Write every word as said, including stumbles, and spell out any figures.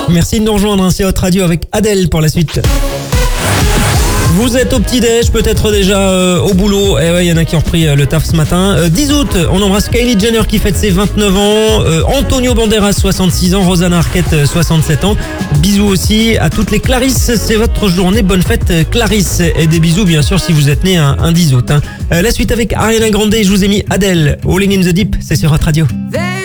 Merci de nous rejoindre, hein, c'est Hot Radio avec Adèle pour la suite. Vous êtes au petit-déj, peut-être déjà euh, au boulot. Eh ouais, il y en a qui ont repris euh, le taf ce matin. Euh, dix août, on embrasse Kylie Jenner qui fête ses vingt-neuf ans. Euh, Antonio Banderas, soixante-six ans. Rosanna Arquette, euh, soixante-sept ans. Bisous aussi à toutes les Clarisse. C'est votre journée. Bonne fête, euh, Clarisse. Et des bisous, bien sûr, si vous êtes né un, un dix août. Hein. Euh, la suite avec Ariana Grande. Je vous ai mis Adèle. Rolling in the Deep, c'est sur Hot Radio.